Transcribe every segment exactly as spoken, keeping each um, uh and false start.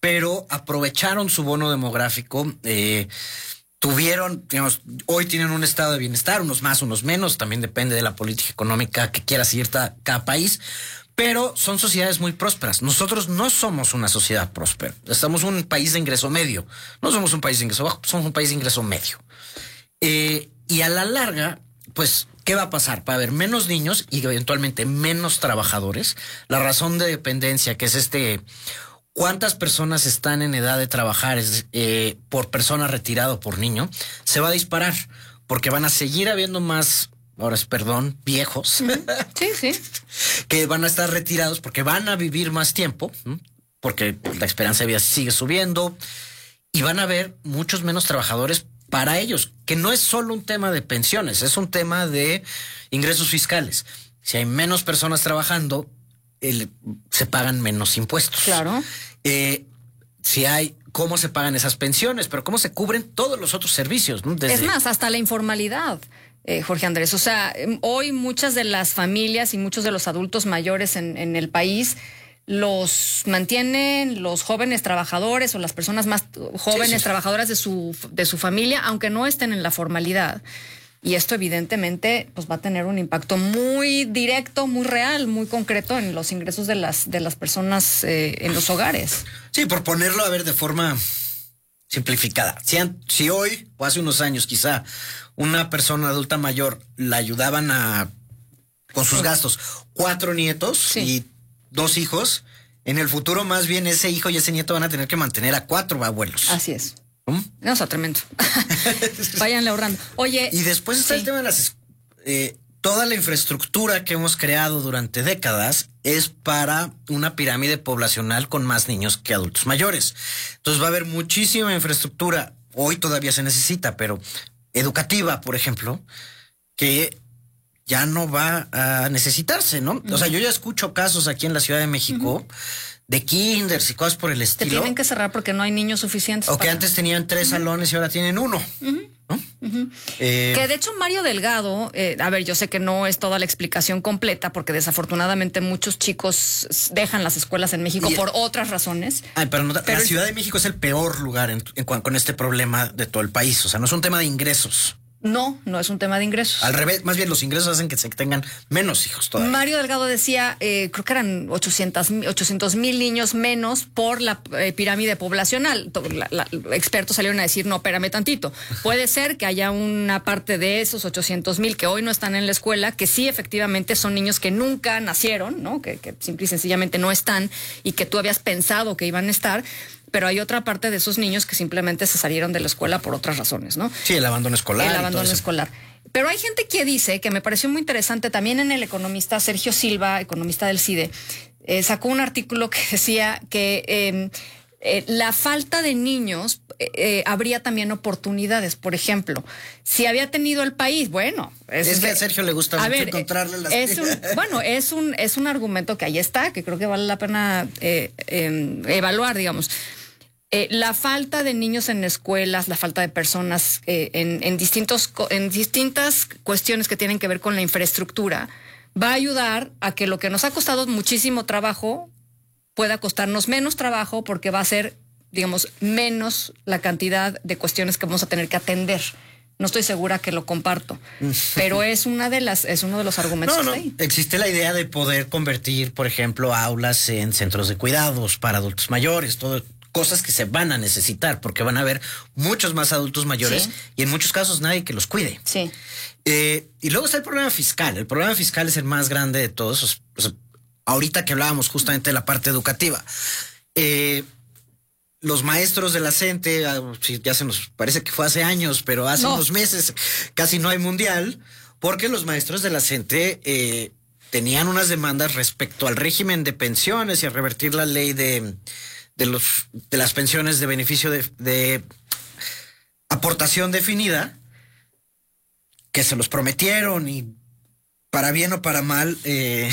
pero aprovecharon su bono demográfico, eh, tuvieron, digamos, hoy tienen un estado de bienestar, unos más, unos menos, también depende de la política económica que quiera seguir cada país, pero son sociedades muy prósperas. Nosotros no somos una sociedad próspera, estamos un país de ingreso medio, no somos un país de ingreso bajo, somos un país de ingreso medio. Eh, y a la larga, pues, ¿qué va a pasar? Va a haber menos niños y eventualmente menos trabajadores. La razón de dependencia, que es este... ¿Cuántas personas están en edad de trabajar es, eh, por persona retirado por niño? Se va a disparar porque van a seguir habiendo más, ahora es perdón, viejos. Sí, sí. Que van a estar retirados porque van a vivir más tiempo, porque la esperanza de vida sigue subiendo y van a haber muchos menos trabajadores para ellos, que no es solo un tema de pensiones, es un tema de ingresos fiscales. Si hay menos personas trabajando, El, se pagan menos impuestos. Claro. Eh, si hay, ¿cómo se pagan esas pensiones? Pero ¿cómo se cubren todos los otros servicios? ¿No? Desde... Es más, hasta la informalidad, eh, Jorge Andrés. O sea, hoy muchas de las familias y muchos de los adultos mayores en, en el país los mantienen los jóvenes trabajadores o las personas más jóvenes sí, sí. trabajadoras de su, de su familia, aunque no estén en la formalidad. Y esto evidentemente pues va a tener un impacto muy directo, muy real, muy concreto en los ingresos de las de las personas eh, en los hogares. Sí, por ponerlo a ver de forma simplificada. Si, si hoy o hace unos años quizá una persona adulta mayor la ayudaban a con sus gastos cuatro nietos sí. y dos hijos, en el futuro más bien ese hijo y ese nieto van a tener que mantener a cuatro abuelos. Así es. ¿Mm? No, o sea, tremendo. Váyanle ahorrando. Oye. Y después está sí. el tema de las... Eh, toda la infraestructura que hemos creado durante décadas es para una pirámide poblacional con más niños que adultos mayores. Entonces va a haber muchísima infraestructura. Hoy todavía se necesita, pero educativa, por ejemplo, que ya no va a necesitarse, ¿no? Uh-huh. O sea, yo ya escucho casos aquí en la Ciudad de México... Uh-huh. de kinders y cosas por el estilo. Se tienen que cerrar porque no hay niños suficientes. O que para... antes tenían tres uh-huh. salones y ahora tienen uno. Uh-huh. ¿No? Uh-huh. Eh... Que de hecho Mario Delgado, eh, a ver, yo sé que no es toda la explicación completa porque desafortunadamente muchos chicos dejan las escuelas en México y... por otras razones. Ay, pero, no, pero la Ciudad de México es el peor lugar en, en, con este problema de todo el país. O sea, no es un tema de ingresos. No, no es un tema de ingresos. Al revés, más bien los ingresos hacen que se tengan menos hijos todavía. Mario Delgado decía, eh, creo que eran ochocientos mil niños menos por la eh, pirámide poblacional. La, la, expertos salieron a decir, no, espérame tantito. Puede ser que haya una parte de esos ochocientos mil que hoy no están en la escuela, que sí efectivamente son niños que nunca nacieron, ¿no? Que, que simple y sencillamente no están y que tú habías pensado que iban a estar. Pero hay otra parte de esos niños que simplemente se salieron de la escuela por otras razones, ¿no? Sí, el abandono escolar. El abandono escolar. Pero hay gente que dice, que me pareció muy interesante, también en el economista Sergio Silva, economista del CIDE, eh, sacó un artículo que decía que eh, eh, la falta de niños eh, eh, habría también oportunidades. Por ejemplo, si había tenido el país, bueno... Es, es que a Sergio le gusta mucho ver, encontrarle las... Es un, bueno, es un, es un argumento que ahí está, que creo que vale la pena eh, eh, evaluar, digamos. Eh, la falta de niños en escuelas, la falta de personas eh, en, en, distintos, en distintas cuestiones que tienen que ver con la infraestructura, va a ayudar a que lo que nos ha costado muchísimo trabajo pueda costarnos menos trabajo porque va a ser, digamos, menos la cantidad de cuestiones que vamos a tener que atender. No estoy segura que lo comparto, pero es una de las, es uno de los argumentos. No, no. Que está ahí. Existe la idea de poder convertir, por ejemplo, aulas en centros de cuidados para adultos mayores, todo. Cosas que se van a necesitar porque van a haber muchos más adultos mayores sí. y en muchos casos nadie que los cuide. Sí. Eh, y luego está el problema fiscal. El problema fiscal es el más grande de todos. O sea, ahorita que hablábamos justamente de la parte educativa, eh, los maestros de la CENTE, ya se nos parece que fue hace años, pero hace no. unos meses casi no hay mundial, porque los maestros de la CENTE eh, tenían unas demandas respecto al régimen de pensiones y a revertir la ley de... de los de las pensiones de beneficio de, de aportación definida, que se los prometieron y para bien o para mal eh,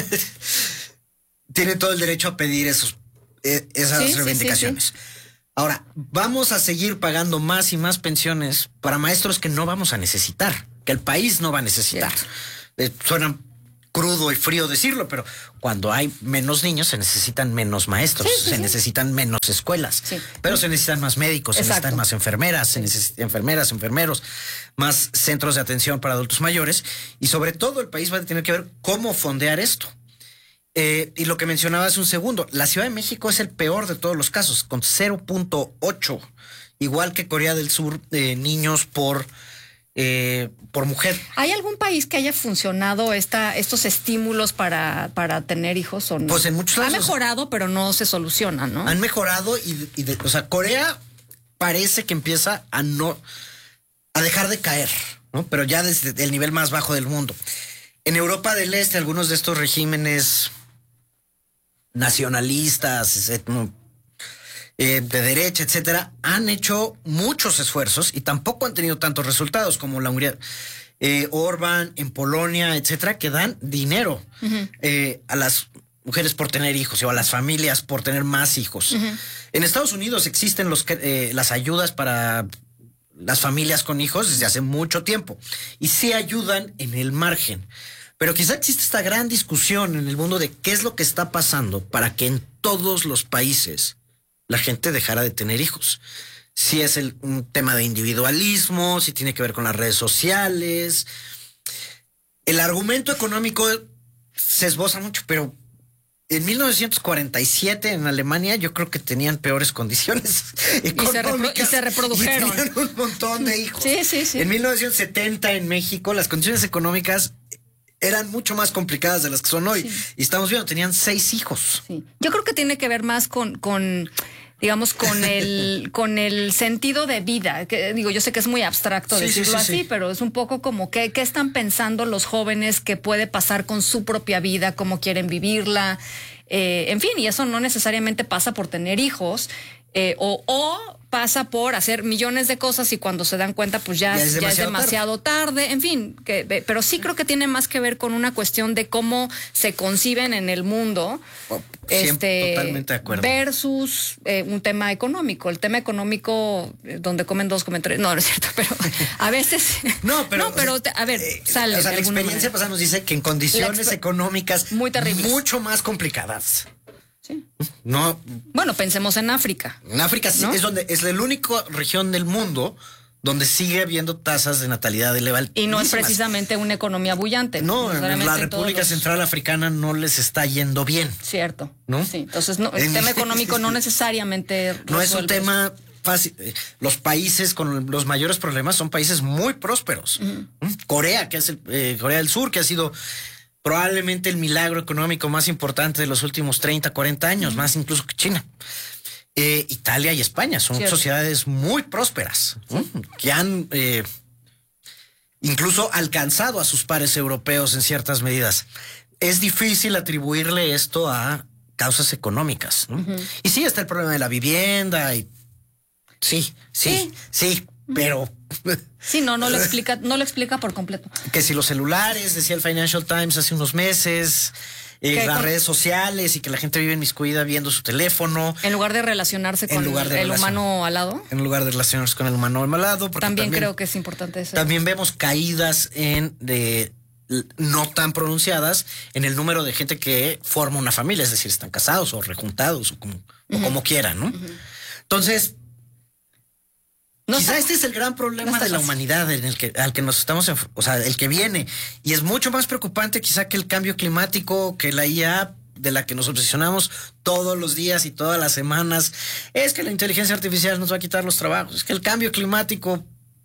tienen todo el derecho a pedir esos eh, esas sí, reivindicaciones. Sí, sí, sí. Ahora, vamos a seguir pagando más y más pensiones para maestros que no vamos a necesitar, que el país no va a necesitar. Eh, suena crudo y frío decirlo, pero cuando hay menos niños se necesitan menos maestros, sí, sí, se sí. necesitan menos escuelas, sí. pero se necesitan más médicos, Exacto. se necesitan más enfermeras, sí. se necesitan enfermeras, enfermeros, más centros de atención para adultos mayores, y sobre todo el país va a tener que ver cómo fondear esto. Eh, y lo que mencionaba hace un segundo, la Ciudad de México es el peor de todos los casos, con cero punto ocho, igual que Corea del Sur, eh, niños por... Eh, por mujer. ¿Hay algún país que haya funcionado esta, estos estímulos para, para tener hijos o no? Pues en muchos lados. Ha mejorado, pero no se soluciona, ¿no? Han mejorado y, y de, o sea, Corea parece que empieza a no, a dejar de caer, ¿no? Pero ya desde el nivel más bajo del mundo. En Europa del Este, algunos de estos regímenes nacionalistas, etno, Eh, de derecha, etcétera, han hecho muchos esfuerzos y tampoco han tenido tantos resultados como la Hungría, eh, Orbán en Polonia, etcétera, que dan dinero uh-huh. eh, a las mujeres por tener hijos o a las familias por tener más hijos. Uh-huh. En Estados Unidos existen los, eh, las ayudas para las familias con hijos desde hace mucho tiempo y sí ayudan en el margen. Pero quizá existe esta gran discusión en el mundo de qué es lo que está pasando para que en todos los países la gente dejara de tener hijos. Si es el, un tema de individualismo, si tiene que ver con las redes sociales. El argumento económico se esboza mucho, pero en mil novecientos cuarenta y siete en Alemania yo creo que tenían peores condiciones económicas. Y se, repro- y se reprodujeron. Y tenían un montón de hijos. Sí, sí, sí. En mil novecientos setenta en México las condiciones económicas eran mucho más complicadas de las que son hoy. Sí. Y estamos viendo, tenían seis hijos. Sí. Yo creo que tiene que ver más con, con digamos, con el, con el sentido de vida. Que, digo, yo sé que es muy abstracto sí, decirlo sí, sí, así, sí. pero es un poco como que, qué están pensando los jóvenes que puede pasar con su propia vida, cómo quieren vivirla. Eh, en fin, y eso no necesariamente pasa por tener hijos. Eh, o, o pasa por hacer millones de cosas y cuando se dan cuenta pues ya, ya, es, demasiado ya es demasiado tarde. tarde, en fin, que, pero sí creo que tiene más que ver con una cuestión de cómo se conciben en el mundo, oh, este, totalmente de acuerdo. Versus eh, un tema económico. El tema económico eh, donde comen dos, comen tres, no, no es cierto, pero a veces no, pero, no, pero o sea, a ver, eh, sale. O sea, la experiencia pasada nos dice que en condiciones económicas muy terribles, mucho más complicadas. Sí. No. Bueno, pensemos en África. En África sí, ¿no? es donde es la única región del mundo donde sigue habiendo tasas de natalidad elevadas. Y no es precisamente una economía bullante. No, en la República los... Central Africana no les está yendo bien. Cierto. ¿No? Sí, entonces no, el tema económico no necesariamente no es un tema fácil. Los países con los mayores problemas son países muy prósperos. Uh-huh. Corea, que es el, eh, Corea del Sur, que ha sido probablemente el milagro económico más importante de los últimos treinta, cuarenta años, uh-huh. más incluso que China. Eh, Italia y España son Cierto. sociedades muy prósperas, sí. ¿no? que han eh, incluso alcanzado a sus pares europeos en ciertas medidas. Es difícil atribuirle esto a causas económicas, ¿no? Uh-huh. Y sí, está el problema de la vivienda y sí, sí, sí, sí pero sí, no, no lo explica, no lo explica por completo. Que si los celulares, decía el Financial Times hace unos meses, eh, las con... redes sociales y que la gente vive inmiscuida viendo su teléfono. En lugar de relacionarse con de el relacion... humano al lado. En lugar de relacionarse con el humano al lado. También, también creo que es importante eso. También vemos caídas en de no tan pronunciadas en el número de gente que forma una familia, es decir, están casados o rejuntados o como, uh-huh. o como quieran, ¿no? Uh-huh. Entonces, No Quizá está, este es el gran problema no de la humanidad en el que, al que nos estamos, o sea, el que viene. Y es mucho más preocupante quizá que el cambio climático, que la I A de la que nos obsesionamos todos los días y todas las semanas. Es que la inteligencia artificial nos va a quitar los trabajos. Es que el cambio climático...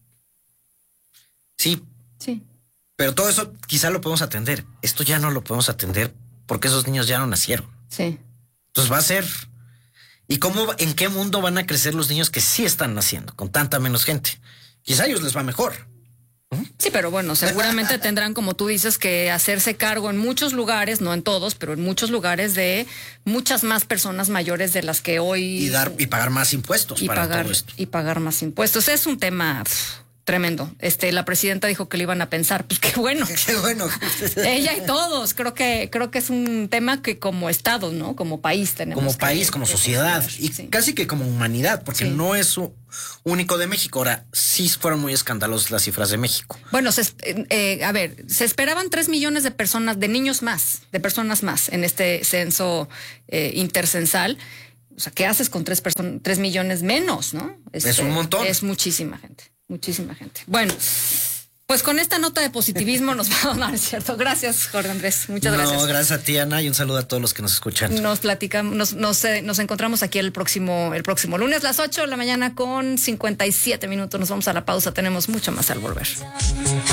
Sí. Sí. Pero todo eso quizá lo podemos atender. Esto ya no lo podemos atender porque esos niños ya no nacieron. Sí. Entonces va a ser... ¿Y cómo, en qué mundo van a crecer los niños que sí están naciendo con tanta menos gente? Quizá a ellos les va mejor. Sí, pero bueno, seguramente tendrán, como tú dices, que hacerse cargo en muchos lugares, no en todos, pero en muchos lugares de muchas más personas mayores de las que hoy... Y dar y pagar más impuestos y para pagar, todo esto. Y pagar más impuestos. Es un tema tremendo. Este, la presidenta dijo que le iban a pensar, pues qué bueno. Qué bueno. Ella y todos. Creo que, creo que es un tema que como Estado, ¿no? Como país tenemos. Como que, país, como que sociedad. considerar. Y Sí. casi que como humanidad, porque Sí. no es u- único de México. Ahora, sí fueron muy escandalosas las cifras de México. Bueno, se, es- eh, eh, a ver, se esperaban tres millones de personas, de niños más, de personas más en este censo eh, intercensal. O sea, ¿qué haces con tres personas, tres millones menos, no? Es un montón. Es muchísima gente, muchísima gente. Bueno, pues con esta nota de positivismo nos vamos a dar, ¿cierto? Gracias, Jorge Andrés. Muchas no, gracias. gracias a ti, Ana, y un saludo a todos los que nos escuchan. Nos platicamos, nos, nos, eh, nos encontramos aquí el próximo, el próximo lunes, las ocho de la mañana con cincuenta y siete minutos. Nos vamos a la pausa. Tenemos mucho más al volver.